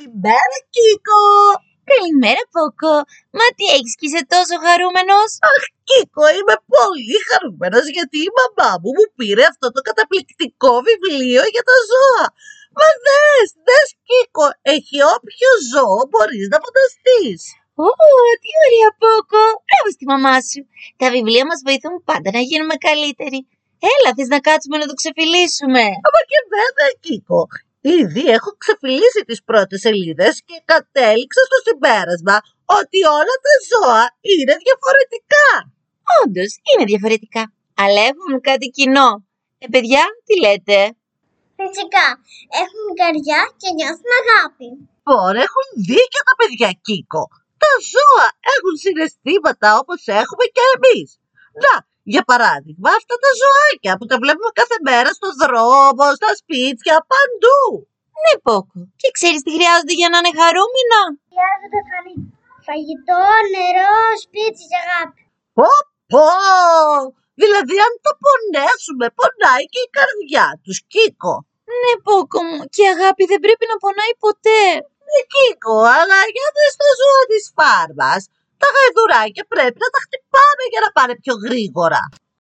Καλημέρα, Κίκο! Καλημέρα, Πόκο. Μα τι έχεις και είσαι τόσο χαρούμενος? Αχ, Κίκο, είμαι πολύ χαρούμενος γιατί η μαμά μου πήρε αυτό το καταπληκτικό βιβλίο για τα ζώα. Μα δες, Κίκο, έχει όποιο ζώο μπορείς να φανταστείς. Ω, τι ωραία, Πόκο. Μπράβο στη μαμά σου. Τα βιβλία μας βοηθούν πάντα να γίνουμε καλύτεροι. Έλα, θες να κάτσουμε να το ξεφυλίσουμε? Αλλά και βέβαια, Κίκο, ήδη έχω ξεφυλίσει τις πρώτες σελίδες και κατέληξα στο συμπέρασμα ότι όλα τα ζώα είναι διαφορετικά. Όντως, είναι διαφορετικά, αλλά έχουν κάτι κοινό. Παιδιά, τι λέτε? Φυσικά, έχουν καρδιά και νιώθουν αγάπη. Τώρα έχουν δίκιο τα παιδιά, Κίκο. Τα ζώα έχουν συναισθήματα όπως έχουμε και εμείς. Να, για παράδειγμα, αυτά τα ζωάκια που τα βλέπουμε κάθε μέρα στο δρόμο, στα σπίτια, παντού. Ναι, Πόκο. Και ξέρεις τι χρειάζονται για να είναι χαρούμενα? Χρειάζεται φαγητό, νερό, σπίτι και αγάπη. Πω! Δηλαδή αν το πονέσουμε, πονάει και η καρδιά τους, Κίκο. Ναι, Πόκο μου. Και η αγάπη δεν πρέπει να πονάει ποτέ. Ναι, Κίκο, αλλά για δες τα ζώα της φάρμας. Τα γαϊδουράκια πρέπει να τα χτυπάμε για να πάνε πιο γρήγορα.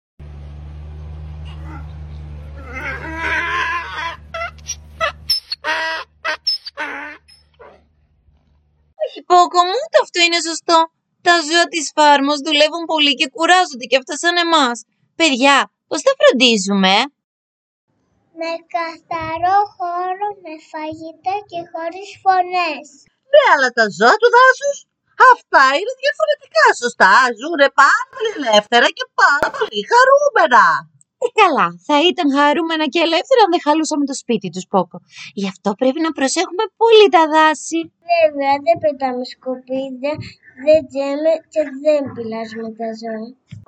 Όχι, Πόκο μου, ούτε αυτό είναι σωστό. Τα ζώα της φάρμας δουλεύουν πολύ και κουράζονται και αυτά σαν εμάς. Παιδιά, πώς τα φροντίζουμε? Με καθαρό χώρο, με φαγητά και χωρίς φωνές. Ναι, αλλά τα ζώα του δάσους, αυτά είναι διαφορετικά, σωστά. Ζουνε πάρα πολύ ελεύθερα και πάρα πολύ χαρούμενα. Καλά, θα ήταν χαρούμενα και ελεύθερα αν δεν χαλούσαμε το σπίτι τους, Πόκο. Γι' αυτό πρέπει να προσέχουμε πολύ τα δάση. Βέβαια, δεν πετάμε σκουπίδια, δεν τζέμε και δεν πειλάζουμε τα ζώα.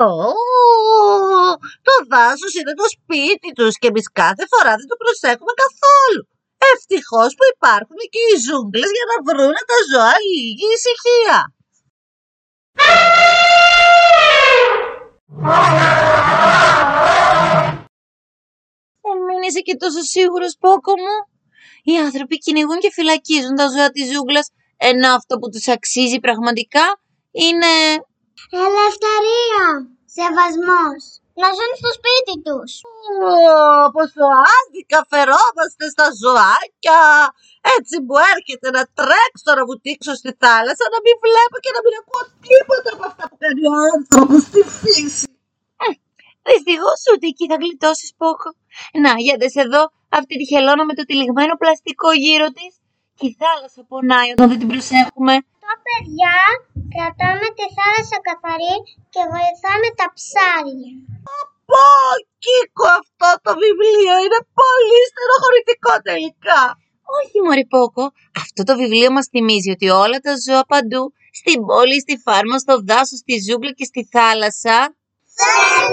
Το δάσος είναι το σπίτι τους και εμείς κάθε φορά δεν το προσέχουμε καθόλου. Ευτυχώς που υπάρχουν και οι ζούγκλες για να βρούνε τα ζώα λίγη ησυχία. Μην είσαι και τόσο σίγουρος, Πόκο μου. Οι άνθρωποι κυνηγούν και φυλακίζουν τα ζώα της ζούγκλας, ενώ αυτό που τους αξίζει πραγματικά είναι... Ελευθερία, σεβασμός, να ζουν στο σπίτι τους. Πόσο άδικα φερόμαστε στα ζωάκια. Έτσι μου έρχεται να τρέξω να βουτήξω στη θάλασσα, να μην βλέπω και να μην ακούω τίποτα από αυτά που κάνει ο άνθρωπος στη φύση. Δυστυχώς ούτε εκεί θα γλιτώσεις, Πόκο. Να, για δες εδώ αυτή τη χελώνα με το τυλιγμένο πλαστικό γύρω της. Και η θάλασσα πονάει όταν δεν την προσέχουμε. Τα παιδιά κρατάμε τη θάλασσα καθαρή και βοηθάμε τα ψάρια. Πω, Κίκο, αυτό το βιβλίο είναι πολύ στενοχωρητικό τελικά. Όχι, μωρή Πόκο. Αυτό το βιβλίο μας θυμίζει ότι όλα τα ζώα παντού, στην πόλη, στη φάρμα, στο δάσος, στη ζούγκλα και στη θάλασσα,